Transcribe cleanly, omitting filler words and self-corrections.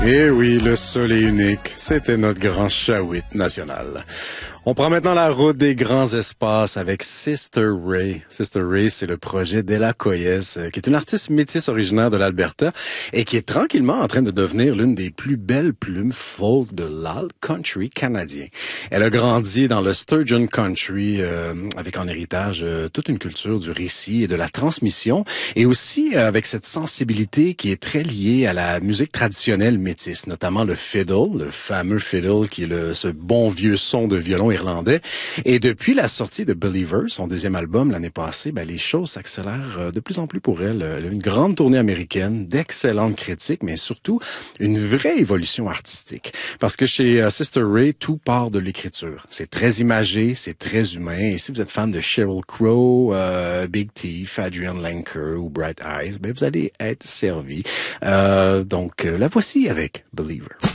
Eh oui, le soleil unique, c'était notre grand Shawit national. On prend maintenant la route des grands espaces avec Sister Ray. Sister Ray, c'est le projet d'Ella Coyes, qui est une artiste métisse originaire de l'Alberta et qui est tranquillement en train de devenir l'une des plus belles plumes folk de l'alt country canadien. Elle a grandi dans le Sturgeon Country avec en héritage toute une culture du récit et de la transmission et aussi avec cette sensibilité qui est très liée à la musique traditionnelle métisse, notamment le fiddle, le fameux fiddle qui est ce bon vieux son de violon irlandais. Et depuis la sortie de Believer, son deuxième album l'année passée, les choses s'accélèrent de plus en plus pour elle. Elle a une grande tournée américaine, d'excellentes critiques, mais surtout une vraie évolution artistique. Parce que chez Sister Ray, tout part de l'écriture. C'est très imagé, c'est très humain. Et si vous êtes fan de Sheryl Crow, Big Thief, Adrienne Lenker ou Bright Eyes, vous allez être servi. Donc, la voici avec Believer.